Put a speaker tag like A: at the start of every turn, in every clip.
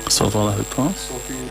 A: صوت واضح دكتور؟
B: صوتي.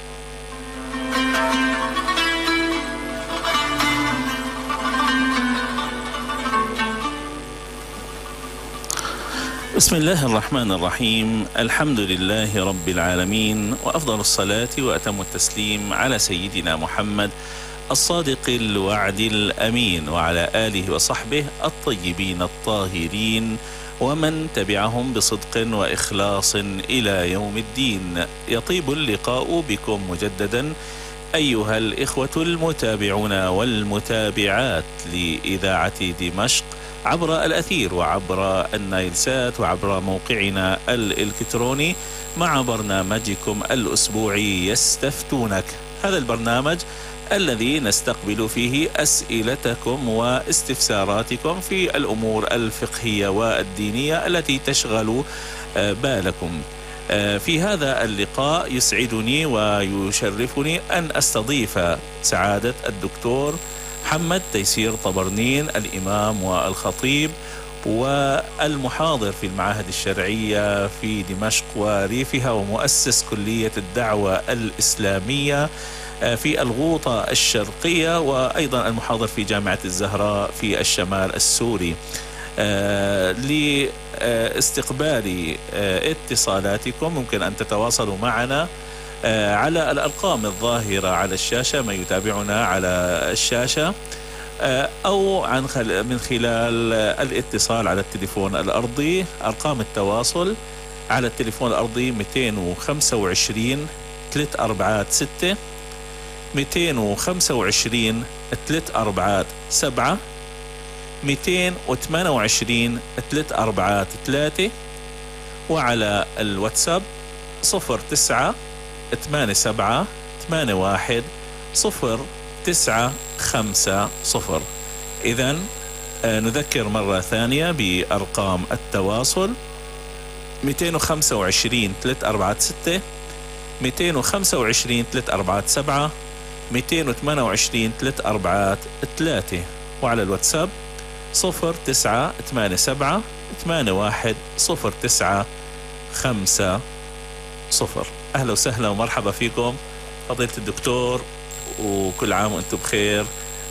A: بسم الله الرحمن الرحيم. الحمد لله رب العالمين، وأفضل الصلاة وأتم التسليم على سيدنا محمد الصادق الوعد الأمين، وعلى آله وصحبه الطيبين الطاهرين، ومن تبعهم بصدق وإخلاص إلى يوم الدين. يطيب اللقاء بكم مجددا أيها الإخوة المتابعون والمتابعات لإذاعة دمشق عبر الأثير وعبر النايلسات وعبر موقعنا الإلكتروني مع برنامجكم الأسبوعي يستفتونك. هذا البرنامج الذي نستقبل فيه أسئلتكم واستفساراتكم في الأمور الفقهية والدينية التي تشغل بالكم. في هذا اللقاء يسعدني ويشرفني أن أستضيف سعادة الدكتور محمد تيسير طبرنين، الإمام والخطيب والمحاضر في المعاهد الشرعية في دمشق وريفها، ومؤسس كلية الدعوة الإسلامية في الغوطة الشرقية، وأيضا المحاضر في جامعة الزهراء في الشمال السوري. لاستقبال اتصالاتكم ممكن أن تتواصلوا معنا على الأرقام الظاهرة على الشاشة، ما يتابعنا على الشاشة، أو من خلال الاتصال على التليفون الأرضي. أرقام التواصل على التليفون الأرضي 225 346 225 347 228 343، وعلى الواتساب 09 87 81 0950. إذن نذكر مرة ثانية بأرقام التواصل 225 346 225 347 228 343، وعلى الواتساب 09 87 81 0950. أهلا وسهلا ومرحبا فيكم فضيلة الدكتور، وكل عام وأنتم بخير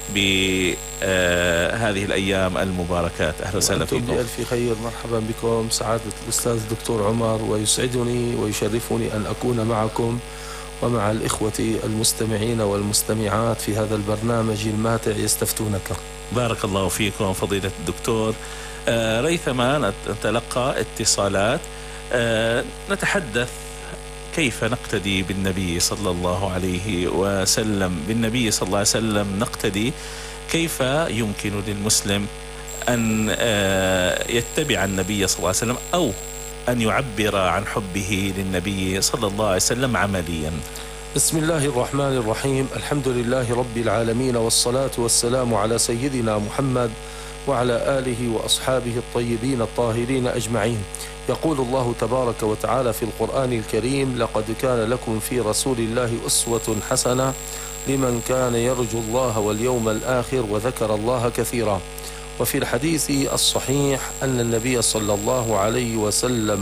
A: بهذه الأيام المباركات. أهلا وسهلا فيكم.
B: بألف خير. مرحبا بكم سعادة الأستاذ الدكتور عمر، ويسعدني ويشرفني أن أكون معكم ومع الإخوة المستمعين والمستمعات في هذا البرنامج الماتع يستفتونك.
A: بارك الله فيكم فضيلة الدكتور. ريثما نتلقى اتصالات، نتحدث كيف نقتدي بالنبي صلى الله عليه وسلم. بالنبي صلى الله عليه وسلم نقتدي، كيف يمكن للمسلم أن يتبع النبي صلى الله عليه وسلم، أو أن يعبر عن حبه للنبي صلى الله عليه وسلم عمليا؟
B: بسم الله الرحمن الرحيم. الحمد لله رب العالمين، والصلاة والسلام على سيدنا محمد وعلى آله وأصحابه الطيبين الطاهرين أجمعين. يقول الله تبارك وتعالى في القرآن الكريم: لقد كان لكم في رسول الله أسوة حسنة لمن كان يرجو الله واليوم الآخر وذكر الله كثيرا. وفي الحديث الصحيح أن النبي صلى الله عليه وسلم